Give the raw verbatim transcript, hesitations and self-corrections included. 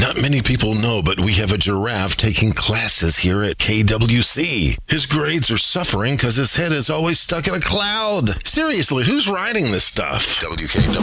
Not many people know, but we have a giraffe taking classes here at K W C. His grades are suffering because his head is always stuck in a cloud. Seriously, who's writing this stuff? W K W.